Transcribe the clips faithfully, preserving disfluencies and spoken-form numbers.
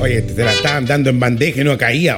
Oye, te la estaban dando en bandeja y no caía.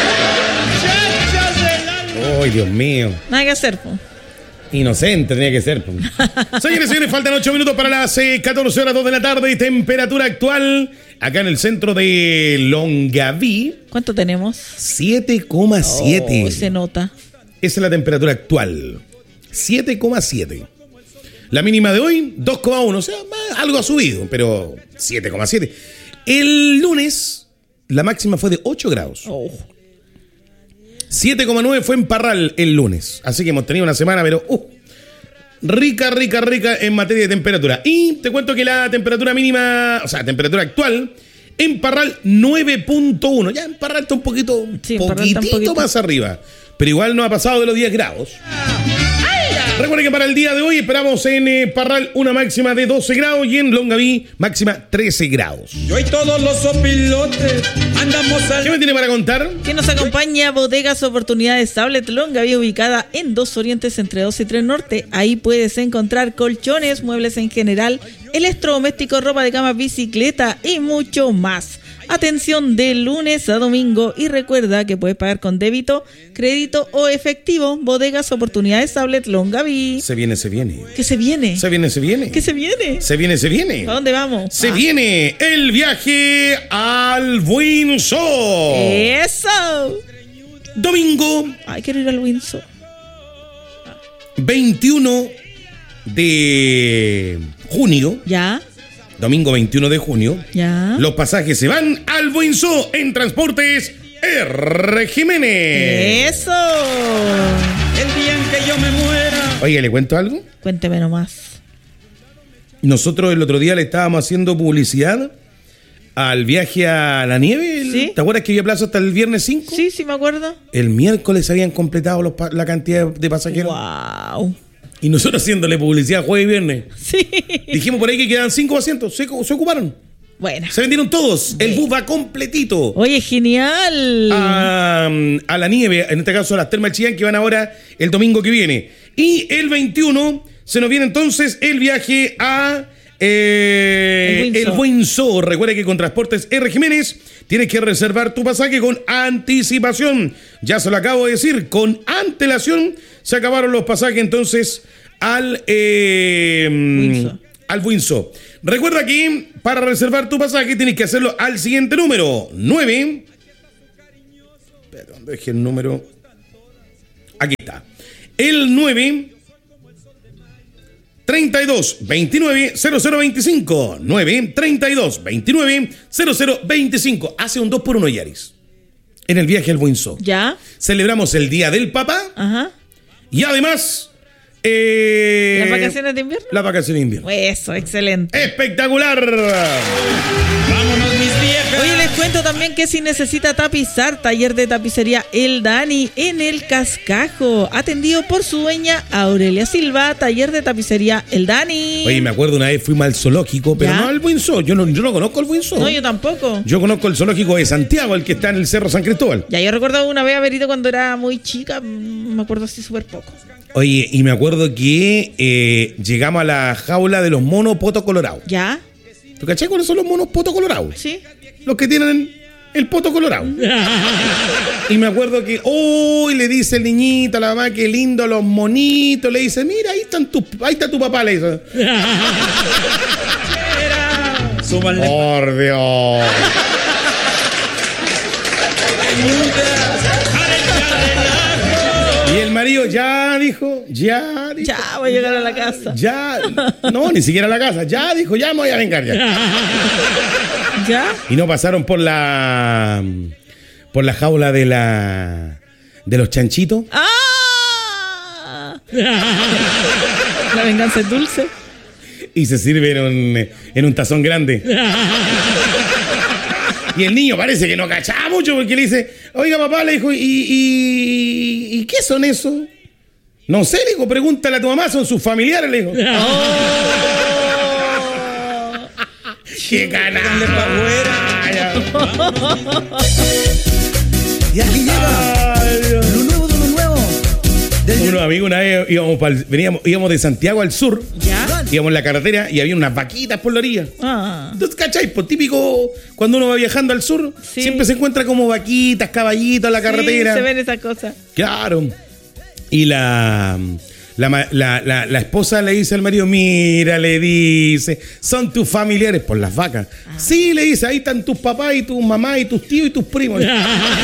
Ay, Dios mío. Nada que hacer, po. Inocente tenía que ser. Señores y señores, faltan ocho minutos para las eh, catorce horas, dos de la tarde. Temperatura actual acá en el centro de Longaví. ¿Cuánto tenemos? siete coma siete. Oh, se nota. Esa es la temperatura actual. siete coma siete. La mínima de hoy, dos coma uno. O sea, algo ha subido, pero siete coma siete. El lunes, la máxima fue de ocho grados. Oh. siete coma nueve fue en Parral el lunes. Así que hemos tenido una semana, pero uh, rica, rica, rica en materia de temperatura. Y te cuento que la temperatura mínima, o sea, temperatura actual, en Parral nueve punto uno. Ya en Parral está un poquito, sí, poquitito un poquito más arriba. Pero igual no ha pasado de los diez grados. Recuerden que para el día de hoy esperamos en eh, Parral una máxima de doce grados y en Longaví máxima trece grados. Yo y todos los sopilotes andamos al... ¿Qué me tiene para contar? Que nos acompaña Bodegas Oportunidades Outlet Longaví, ubicada en dos Orientes entre dos y tres Norte. Ahí puedes encontrar colchones, muebles en general, electrodomésticos, ropa de cama, bicicleta y mucho más. Atención de lunes a domingo y recuerda que puedes pagar con débito, crédito o efectivo. Bodegas Oportunidades Outlet Longaví. Se viene, se viene. ¿Qué se viene? Se viene, se viene. ¿Qué se viene? Se viene, se viene. ¿A dónde vamos? Se ah. viene el viaje al Windsor. ¡Eso! Domingo. Ay, quiero ir al Windsor. veintiuno de junio. ¿Ya? Domingo veintiuno de junio. ¿Ya? Los pasajes se van al Windsor en Transportes R. Jiménez. ¡Eso! El día en que yo me muera. Oye, ¿le cuento algo? Cuénteme nomás. Nosotros el otro día le estábamos haciendo publicidad al viaje a la nieve. El, ¿Sí? ¿Te acuerdas que había plazo hasta el viernes cinco? Sí, sí me acuerdo. El miércoles habían completado los, la cantidad de pasajeros. ¡Wow! Y nosotros haciéndole publicidad jueves y viernes. Sí. Dijimos por ahí que quedan cinco asientos. Se, se ocuparon. Bueno. Se vendieron todos. El bus va completito. Oye, genial. A, a la nieve, en este caso a las Termas Chillán, que van ahora el domingo que viene. Y el veintiuno se nos viene entonces el viaje a eh, el Windsor. El Windsor. Recuerda que con Transportes R. Jiménez tienes que reservar tu pasaje con anticipación. Ya se lo acabo de decir, con antelación se acabaron los pasajes entonces al eh, Windsor. al Windsor. Recuerda que para reservar tu pasaje tienes que hacerlo al siguiente número: nueve. Perdón, dejé el número. Aquí está. El nueve treinta y dos veintinueve cero cero veinticinco. nueve treinta y dos veintinueve cero cero veinticinco. Hace un dos por uno, Yaris. En el viaje al Windsor. ¿Ya? Celebramos el Día del Papá. Ajá. Y además... Eh, ¿Las vacaciones de invierno? Las vacaciones de invierno. Eso, excelente. ¡Espectacular! Vámonos, mis viejas. Oye, les cuento también que si necesita tapizar, taller de tapicería El Dani en el Cascajo, atendido por su dueña Aurelia Silva. Taller de tapicería El Dani. Oye, me acuerdo una vez fuimos al zoológico, pero ¿Ya? no al Windsor. Yo no, yo no conozco el Windsor. No, yo tampoco. Yo conozco el zoológico de Santiago, el que está en el Cerro San Cristóbal. Ya, yo recuerdo una vez haber ido cuando era muy chica, me acuerdo así súper poco. Oye, y me acuerdo que eh, llegamos a la jaula de los monos poto colorados. ¿Ya? ¿Tú cachai cuáles son los monos poto colorados? Sí. Los que tienen el poto colorado. Y me acuerdo que, uy, le dice el niñito a la mamá, qué lindo los monitos. Le dice, mira, ahí, están tu, ahí está tu papá, le dice. Súbanle. Por Dios. Y el marido ya dijo, ya dijo. Ya, voy a llegar a la casa. Ya, no, ni siquiera a la casa. Ya dijo, ya me voy a vengar ya. ¿Ya? Y no pasaron por la por la jaula de la de los chanchitos. ¡Ah! La venganza es dulce. Y se sirven en un, en un tazón grande. Y el niño parece que no cachaba mucho porque le dice, oiga papá, le dijo, ¿y, y, y qué son esos? No sé, le dijo, pregúntale a tu mamá, son sus familiares, le dijo. Oh. ¡Qué canalla! Y aquí llega lo nuevo de lo nuevo. Unos amigos una vez íbamos, pa'l, veníamos, íbamos de Santiago al sur, ¿Ya? íbamos en la carretera y había unas vaquitas por la orilla. Ah. Entonces, ¿cachai? Pues típico, cuando uno va viajando al sur, Sí. siempre se encuentra como vaquitas, caballitos en la carretera. Sí, se ven esas cosas. Claro. Y la, la, ma- la, la, la esposa le dice al marido, mira, le dice, son tus familiares por las vacas. Ah. Sí, le dice, ahí están tus papás y tus mamás y tus tíos y tus primos.